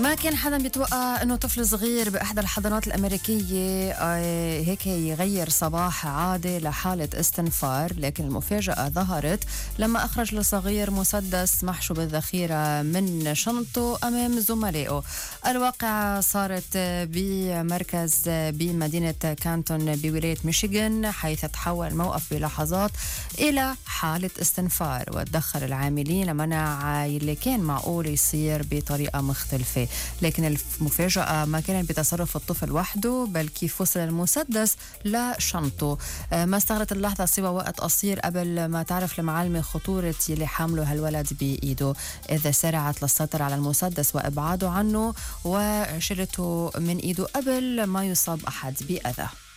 ما كان حدا بيتوقع انه طفل صغير باحدى الحضانات الامريكيه هيك يغير صباح عادي لحاله استنفار، لكن المفاجاه ظهرت لما اخرج الصغير مسدس محشو بالذخيره من شنطته امام زملائه. الواقعه صارت بمركز بمدينه كانتون بولايه ميشيغان، حيث تحول الموقف بلحظات الى حاله استنفار، وتدخل العاملين لمنع اللي كان معقول يصير بطريقه مختلفه. لكن المفاجأة ما كانت بتصرف الطفل وحده، بل كيف وصل المسدس لشنطه. ما استغرت اللحظة سوى وقت قصير قبل ما تعرف المعلمة خطورة يلي حامله هالولد بإيده، إذا سرعت للسيطرة على المسدس وإبعاده عنه وشلته من إيده قبل ما يصاب أحد بأذى.